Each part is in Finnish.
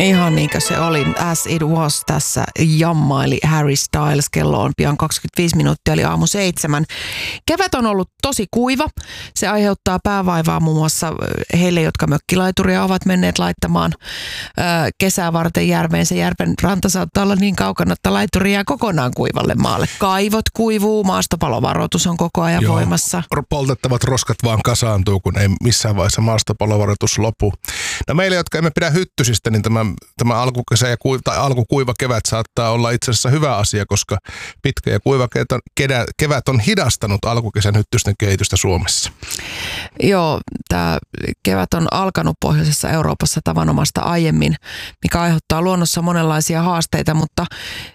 Ihan niinkö se oli. As it was tässä jammaili Harry Styles. Kello on pian 25 minuuttia, eli aamu 7. Kevät on ollut tosi kuiva. Se aiheuttaa päävaivaa muun muassa heille, jotka mökkilaituria ovat menneet laittamaan kesää varten järveen. Se järven ranta saattaa olla niin kaukana, että laituri jää kokonaan kuivalle maalle. Kaivot kuivuu, maastopalovaroitus on koko ajan voimassa. Poltettavat roskat vaan kasaantuu, kun ei missään vaiheessa maastopalovaroitus lopu. No meille, jotka emme pidä hyttysistä, niin tämä alkukesä tai alkukuiva kevät saattaa olla itse asiassa hyvä asia, koska pitkä ja kuiva kevät on hidastanut alkukesän hyttysten kehitystä Suomessa. Joo, tämä kevät on alkanut pohjoisessa Euroopassa tavanomasta aiemmin, mikä aiheuttaa luonnossa monenlaisia haasteita, mutta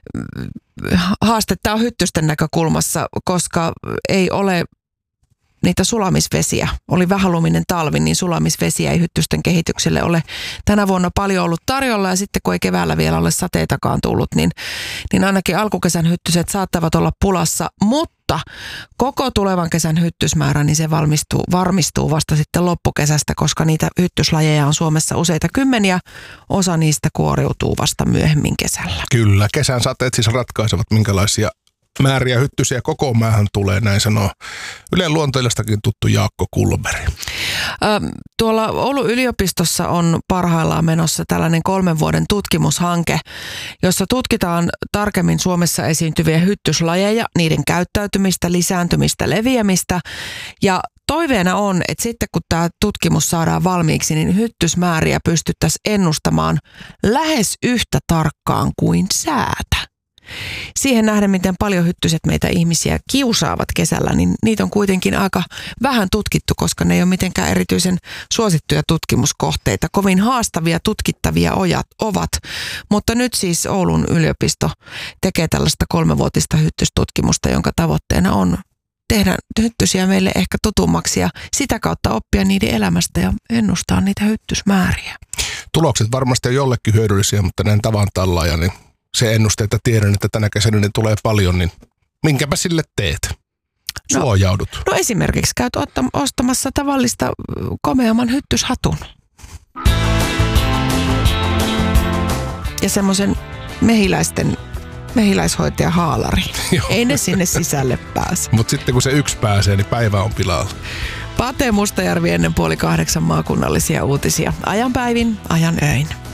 haastetta on hyttysten näkökulmassa, koska ei ole niitä sulamisvesiä. Oli vähäluminen talvi, niin sulamisvesiä ei hyttysten kehitykselle ole tänä vuonna paljon ollut tarjolla. Ja sitten kun ei keväällä vielä ole sateitakaan tullut, niin ainakin alkukesän hyttyset saattavat olla pulassa. Mutta koko tulevan kesän hyttysmäärä, niin se varmistuu vasta sitten loppukesästä, koska niitä hyttyslajeja on Suomessa useita kymmeniä. Osa niistä kuoriutuu vasta myöhemmin kesällä. Kyllä, kesän sateet siis ratkaisevat, minkälaisia määriä hyttysiä koko maahan tulee, näin sanoo Ylen luontoillastakin tuttu Jaakko Kulberi. Tuolla Oulun yliopistossa on parhaillaan menossa tällainen 3 vuoden tutkimushanke, jossa tutkitaan tarkemmin Suomessa esiintyviä hyttyslajeja, niiden käyttäytymistä, lisääntymistä, leviämistä. Ja toiveena on, että sitten kun tämä tutkimus saadaan valmiiksi, niin hyttysmääriä pystyttäisiin ennustamaan lähes yhtä tarkkaan kuin säätä. Siihen nähden, miten paljon hyttyset meitä ihmisiä kiusaavat kesällä, niin niitä on kuitenkin aika vähän tutkittu, koska ne ei ole mitenkään erityisen suosittuja tutkimuskohteita. Kovin haastavia tutkittavia ovat, mutta nyt siis Oulun yliopisto tekee tällaista 3-vuotista hyttystutkimusta, jonka tavoitteena on tehdä hyttysiä meille ehkä tutummaksi ja sitä kautta oppia niiden elämästä ja ennustaa niitä hyttysmääriä. Tulokset varmasti on jollekin hyödyllisiä, mutta näin tavan tallaaja, niin se ennuste, että tiedän, että tänä kesänä ne tulee paljon, niin minkäpä sille teet? Suojaudut. No esimerkiksi käyt ostamassa tavallista komeamman hyttyshatun. Ja semmoisen mehiläishoitajahaalari. Ei ne sinne sisälle pääse. Mutta sitten kun se yksi pääsee, niin päivä on pilalla. Pate Mustajärvi ennen 7:30 maakunnallisia uutisia. Ajan päivin, ajan öin.